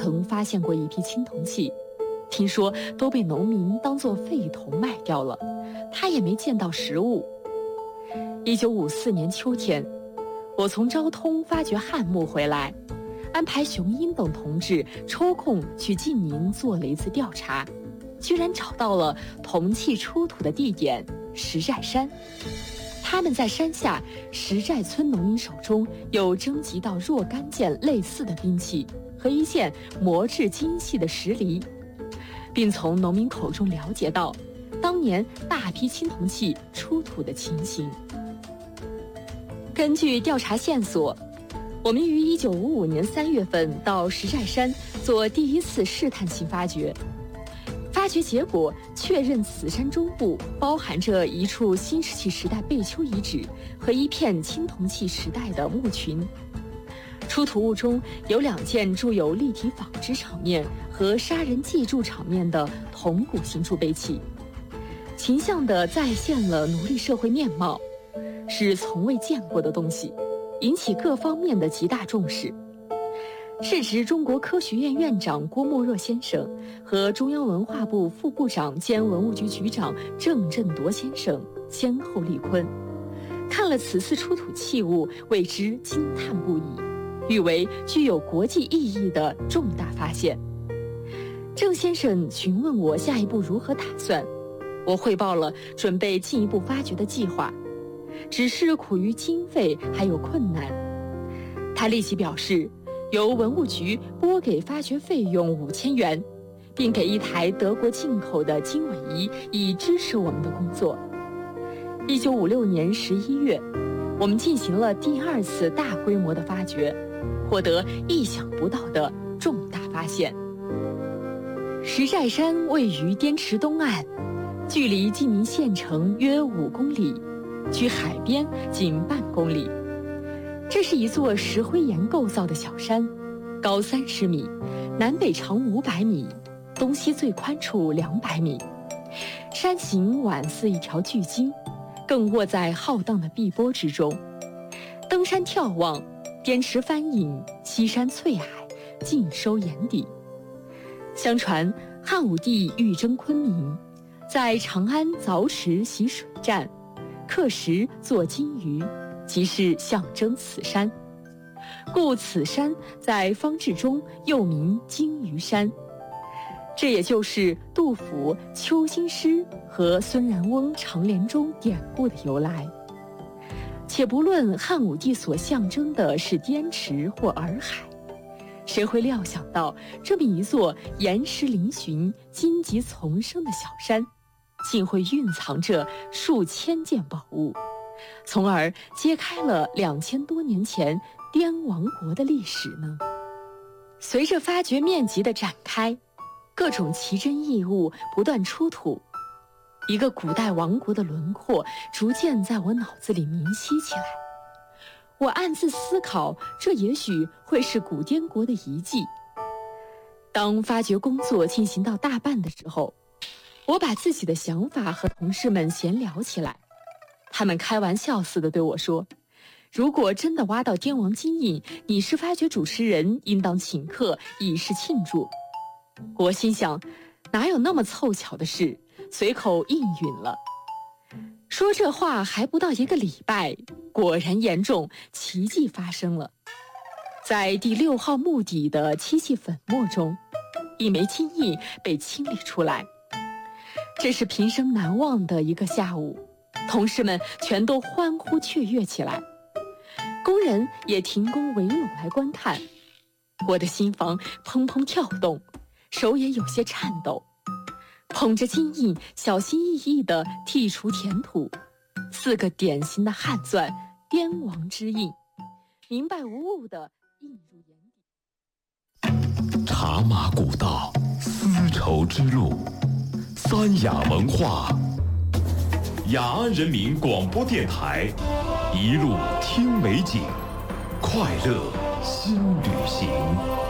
曾发现过一批青铜器，听说都被农民当作废铜卖掉了，他也没见到实物。1954年秋天，我从昭通发掘汉墓回来，安排熊英等同志抽空去晋宁做了一次调查，居然找到了铜器出土的地点石寨山。他们在山下石寨村农民手中有征集到若干件类似的兵器和一件磨制精细的石犁，并从农民口中了解到当年大批青铜器出土的情形。根据调查线索，我们于1955年3月份到石寨山做第一次试探性发掘。发掘结果确认，此山中部包含着一处新石器时代贝丘遗址和一片青铜器时代的墓群。出土物中有2件铸有立体纺织场面和杀人祭柱场面的铜骨形铸贝器，形象地再现了奴隶社会面貌，是从未见过的东西，引起各方面的极大重视。是指中国科学院院长郭沫若先生和中央文化部副部长兼文物局局长郑振铎先生先后力坤，看了此次出土器物，为之惊叹不已，誉为具有国际意义的重大发现。郑先生询问我下一步如何打算，我汇报了准备进一步发掘的计划，只是苦于经费还有困难。他立即表示，由文物局拨给发掘费用5000元，并给一台德国进口的经纬仪，以支持我们的工作。1956年11月，我们进行了第2次大规模的发掘，获得意想不到的重大发现。石寨山位于滇池东岸，距离晋宁县城约5公里，距海边仅半公里。这是一座石灰岩构造的小山，高30米，南北长500米，东西最宽处200米。山形宛似一条巨鲸，更卧在浩荡的碧波之中。登山眺望，滇池翻影，西山翠霭，尽收眼底。相传汉武帝欲征昆明，在长安凿池洗水站，刻石作金鱼，即是象征此山，故此山在方志中又名金鱼山。这也就是杜甫《秋兴诗》和孙然翁《长联》中典故的由来。且不论汉武帝所象征的是滇池或洱海，谁会料想到这么一座岩石嶙峋、荆棘丛生的小山，竟会蕴藏着数千件宝物，从而揭开了2000多年前滇王国的历史呢？随着发掘面积的展开，各种奇珍异物不断出土，一个古代王国的轮廓逐渐在我脑子里明晰起来。我暗自思考，这也许会是古滇国的遗迹。当发掘工作进行到大半的时候，我把自己的想法和同事们闲聊起来。他们开玩笑似的对我说，如果真的挖到滇王金印，你是发掘主持人，应当请客以示庆祝。我心想，哪有那么凑巧的事，随口应允了。说这话还不到1个礼拜，果然严重，奇迹发生了。在第6号墓底的漆器粉末中，一枚金印被清理出来。这是平生难忘的一个下午，同事们全都欢呼雀跃起来，工人也停工围拢来观看。我的心房砰砰跳动，手也有些颤抖，捧着金印，小心翼翼地剔除填土，4个典型的汉篆滇王之印，明白无误地印入眼底。 茶马古道，丝绸之路，三雅文化，雅安人民广播电台，一路听美景，快乐新旅行。